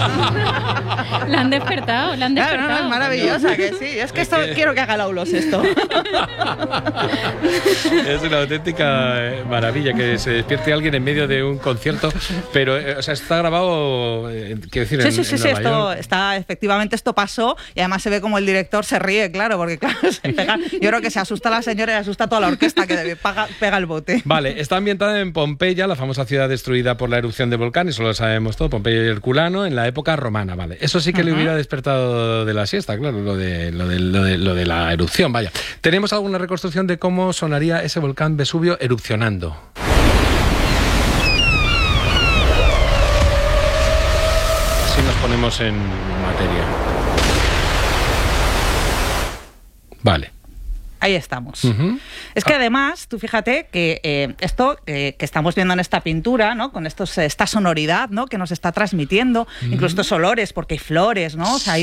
La han despertado. Claro, no, es maravillosa, que sí. Es que esto quiero que haga Laulos esto. Es una auténtica maravilla que se despierte alguien en medio de un concierto, pero o sea, está grabado, quiero decir, sí, en efectivamente esto pasó, y además se ve como el director se ríe, claro, porque claro, yo creo que se asusta la señora y asusta a toda la orquesta que pega el bote. Vale, está ambientada en Pompeya, la famosa ciudad destruida por la erupción de volcán, eso lo sabemos todo, Pompeya y Herculano, en la época romana, vale. Eso sí que le hubiera despertado de la siesta, claro, lo de la erupción, vaya. ¿Tenemos alguna reconstrucción de cómo sonaría ese volcán Vesubio erupcionando? Así nos ponemos en materia. Vale. Ahí estamos. Es que además, tú fíjate que esto que estamos viendo en esta pintura, ¿no? Con esta sonoridad, ¿no? Que nos está transmitiendo, incluso estos olores, porque hay flores, ¿no? O sea,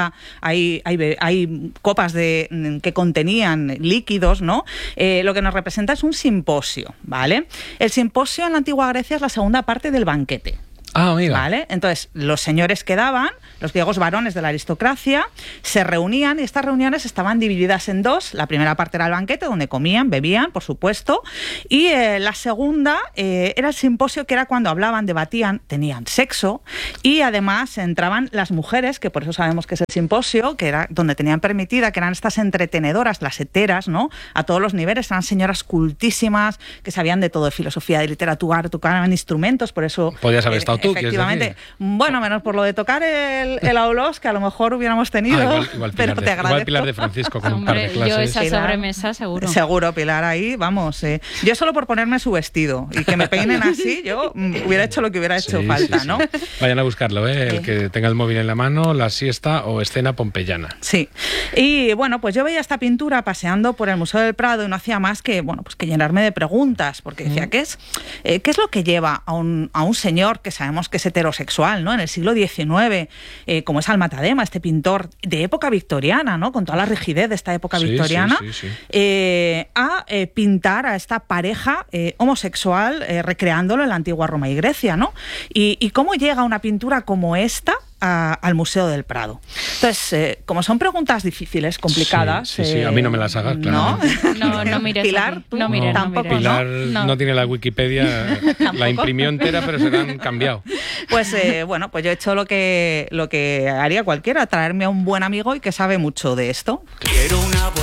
hay copas que contenían líquidos, ¿no? Lo que nos representa es un simposio, ¿vale? El simposio en la antigua Grecia es la segunda parte del banquete. Ah, amiga. ¿Vale? Entonces, los señores quedaban, los griegos varones de la aristocracia, se reunían y estas reuniones estaban divididas en dos. La primera parte era el banquete, donde comían, bebían, por supuesto, y la segunda era el simposio, que era cuando hablaban, debatían, tenían sexo, y además entraban las mujeres, que por eso sabemos que es el simposio, que era donde tenían permitida, que eran estas entretenedoras, las heteras, ¿no? A todos los niveles, eran señoras cultísimas, que sabían de todo, de filosofía, de literatura, tocaban instrumentos, por eso... Podías haber estado tú, efectivamente. Bueno, menos por lo de tocar el aulos, que a lo mejor hubiéramos tenido. Igual pero te agradezco. Igual Pilar de Francisco con un par de clases. Yo esa sobremesa seguro. Seguro, Pilar, ahí, vamos. Yo solo por ponerme su vestido y que me peinen así, yo hubiera hecho lo que hubiera hecho falta, ¿no? Vayan a buscarlo, el que tenga el móvil en la mano, la siesta o escena pompeyana. Sí. Y bueno, pues yo veía esta pintura paseando por el Museo del Prado y no hacía más que, bueno, pues que llenarme de preguntas, porque decía, ¿qué es lo que lleva a un señor que sabemos que es heterosexual, ¿no? En el siglo XIX, como es Almatadema, este pintor de época victoriana, ¿no? Con toda la rigidez de esta época victoriana, a pintar a esta pareja homosexual, recreándolo en la antigua Roma y Grecia, ¿no? Y cómo llega una pintura como esta al Museo del Prado. Entonces, como son preguntas difíciles, complicadas... Sí, a mí no me las hagas, claro. No mires. Pilar, tú no mires, tampoco, no mires. Pilar no tiene la Wikipedia, la imprimió entera, pero se la han cambiado. Pues bueno, pues yo he hecho lo que haría cualquiera, traerme a un buen amigo y que sabe mucho de esto. Quiero una